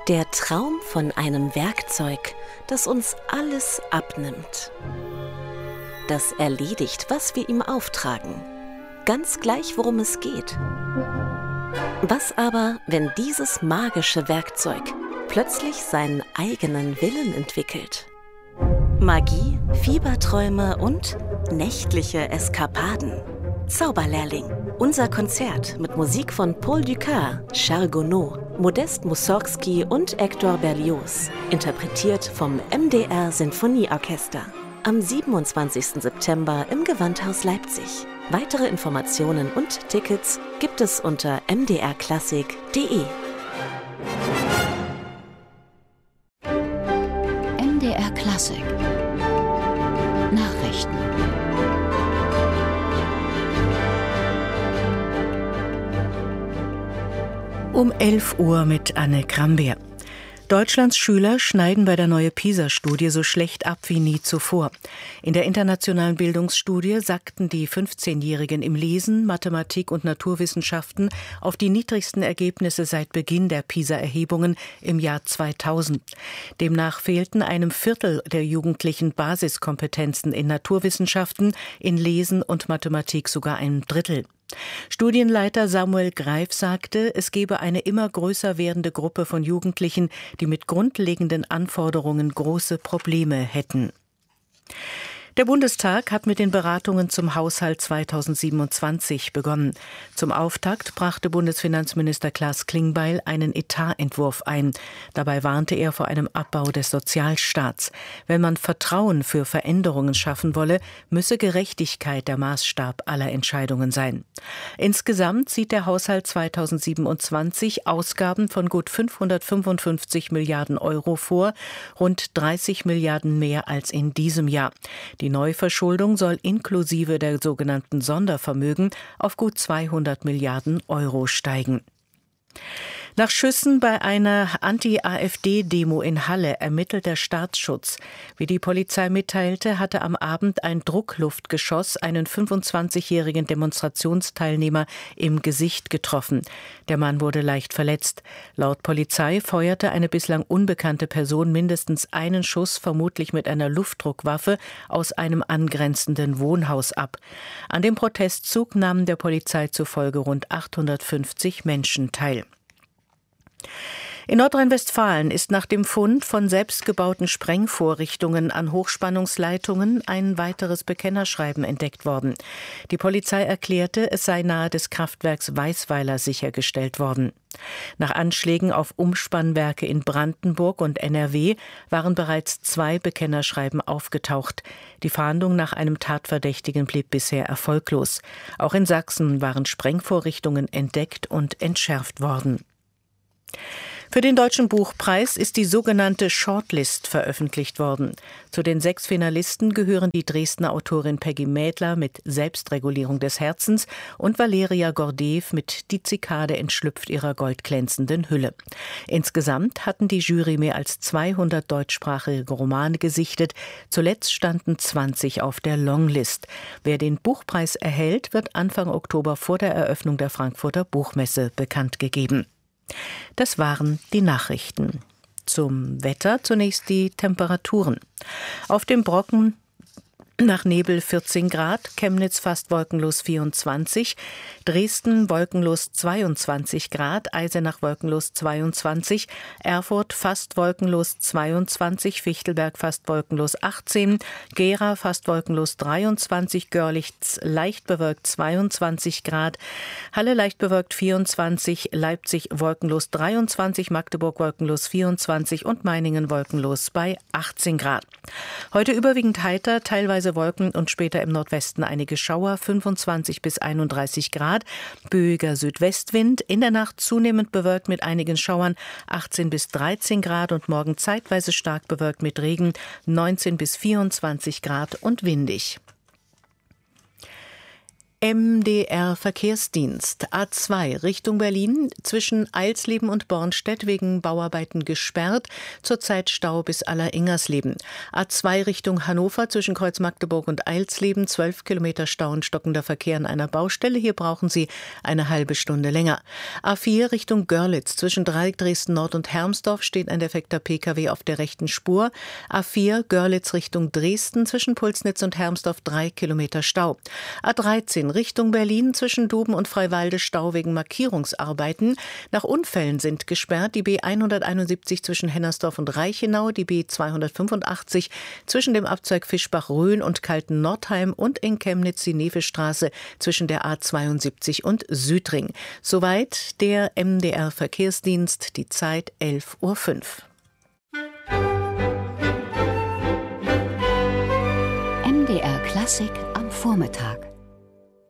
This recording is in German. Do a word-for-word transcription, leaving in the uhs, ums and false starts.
Der Traum von einem Werkzeug, das uns alles abnimmt. Das erledigt, was wir ihm auftragen. Ganz gleich, worum es geht. Was aber, wenn dieses magische Werkzeug plötzlich seinen eigenen Willen entwickelt? Magie, Fieberträume und nächtliche Eskapaden. Zauberlehrling. Unser Konzert mit Musik von Paul Dukas, Charles Gounod, Modest Mussorgsky und Hector Berlioz. Interpretiert vom M D R Sinfonieorchester. Am siebenundzwanzigsten September im Gewandhaus Leipzig. Weitere Informationen und Tickets gibt es unter m d r klassik punkt d e. M D R Klassik Nachrichten. Um elf Uhr mit Anne Krambeer. Deutschlands Schüler schneiden bei der neuen PISA-Studie so schlecht ab wie nie zuvor. In der internationalen Bildungsstudie sackten die fünfzehnjährigen im Lesen, Mathematik und Naturwissenschaften auf die niedrigsten Ergebnisse seit Beginn der PISA-Erhebungen im Jahr zweitausend. Demnach fehlten einem Viertel der Jugendlichen Basiskompetenzen in Naturwissenschaften, in Lesen und Mathematik sogar einem Drittel. Studienleiter Samuel Greif sagte, es gebe eine immer größer werdende Gruppe von Jugendlichen, die mit grundlegenden Anforderungen große Probleme hätten. Der Bundestag hat mit den Beratungen zum Haushalt zweitausendsiebenundzwanzig begonnen. Zum Auftakt brachte Bundesfinanzminister Klaas Klingbeil einen Etatentwurf ein. Dabei warnte er vor einem Abbau des Sozialstaats. Wenn man Vertrauen für Veränderungen schaffen wolle, müsse Gerechtigkeit der Maßstab aller Entscheidungen sein. Insgesamt sieht der Haushalt zweitausendsiebenundzwanzig Ausgaben von gut fünfhundertfünfundfünfzig Milliarden Euro vor, rund dreißig Milliarden mehr als in diesem Jahr. Die Neuverschuldung soll inklusive der sogenannten Sondervermögen auf gut zweihundert Milliarden Euro steigen. Nach Schüssen bei einer Anti-AfD-Demo in Halle ermittelt der Staatsschutz. Wie die Polizei mitteilte, hatte am Abend ein Druckluftgeschoss einen fünfundzwanzigjährigen Demonstrationsteilnehmer im Gesicht getroffen. Der Mann wurde leicht verletzt. Laut Polizei feuerte eine bislang unbekannte Person mindestens einen Schuss, vermutlich mit einer Luftdruckwaffe, aus einem angrenzenden Wohnhaus ab. An dem Protestzug nahmen der Polizei zufolge rund achthundertfünfzig Menschen teil. In Nordrhein-Westfalen ist nach dem Fund von selbstgebauten Sprengvorrichtungen an Hochspannungsleitungen ein weiteres Bekennerschreiben entdeckt worden. Die Polizei erklärte, es sei nahe des Kraftwerks Weißweiler sichergestellt worden. Nach Anschlägen auf Umspannwerke in Brandenburg und N R W waren bereits zwei Bekennerschreiben aufgetaucht. Die Fahndung nach einem Tatverdächtigen blieb bisher erfolglos. Auch in Sachsen waren Sprengvorrichtungen entdeckt und entschärft worden. Für den Deutschen Buchpreis ist die sogenannte Shortlist veröffentlicht worden. Zu den sechs Finalisten gehören die Dresdner Autorin Peggy Mädler mit Selbstregulierung des Herzens und Valeria Gordeev mit Die Zikade entschlüpft ihrer goldglänzenden Hülle. Insgesamt hatten die Jury mehr als zweihundert deutschsprachige Romane gesichtet. Zuletzt standen zwanzig auf der Longlist. Wer den Buchpreis erhält, wird Anfang Oktober vor der Eröffnung der Frankfurter Buchmesse bekannt gegeben. Das waren die Nachrichten. Zum Wetter zunächst die Temperaturen. Auf dem Brocken nach Nebel vierzehn Grad, Chemnitz fast wolkenlos vierundzwanzig, Dresden wolkenlos zweiundzwanzig Grad, Eisenach wolkenlos zweiundzwanzig, Erfurt fast wolkenlos zweiundzwanzig, Fichtelberg fast wolkenlos achtzehn, Gera fast wolkenlos dreiundzwanzig, Görlitz leicht bewölkt zweiundzwanzig Grad, Halle leicht bewölkt vierundzwanzig, Leipzig wolkenlos dreiundzwanzig, Magdeburg wolkenlos vierundzwanzig und Meiningen wolkenlos bei achtzehn Grad. Heute überwiegend heiter, teilweise Wolken und später im Nordwesten einige Schauer, fünfundzwanzig bis einunddreißig Grad, böiger Südwestwind, in der Nacht zunehmend bewölkt mit einigen Schauern, achtzehn bis dreizehn Grad und morgen zeitweise stark bewölkt mit Regen, neunzehn bis vierundzwanzig Grad und windig. M D R Verkehrsdienst. A zwei Richtung Berlin zwischen Eilsleben und Bornstedt wegen Bauarbeiten gesperrt. Zurzeit Stau bis Aller-Ingersleben. A zwei Richtung Hannover zwischen Kreuz Magdeburg und Eilsleben. zwölf Kilometer Stau und stockender Verkehr an einer Baustelle. Hier brauchen Sie eine halbe Stunde länger. A vier Richtung Görlitz zwischen Dreieck Dresden Nord und Hermsdorf steht ein defekter P K W auf der rechten Spur. A vier Görlitz Richtung Dresden zwischen Pulsnitz und Hermsdorf drei Kilometer Stau. A dreizehn Richtung Berlin zwischen Duben und Freiwalde Stau wegen Markierungsarbeiten. Nach Unfällen sind gesperrt die B hunderteinundsiebzig zwischen Hennersdorf und Reichenau, die B zweihundertfünfundachtzig zwischen dem Abzweig Fischbach-Rhön und Kalten-Nordheim und in Chemnitz die Nevestraße zwischen der A zweiundsiebzig und Südring. Soweit der M D R Verkehrsdienst, die Zeit elf Uhr fünf. M D R Klassik am Vormittag.